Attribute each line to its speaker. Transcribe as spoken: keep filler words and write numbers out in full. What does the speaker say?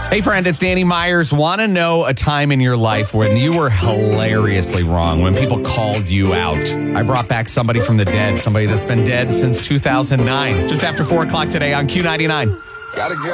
Speaker 1: Hey, friend, it's Danny Myers. Want to know a time in your life when you were hilariously wrong, when people called you out? I brought back somebody from the dead, somebody that's been dead since two thousand nine, just after four o'clock today on Q ninety-nine.
Speaker 2: Gotta go.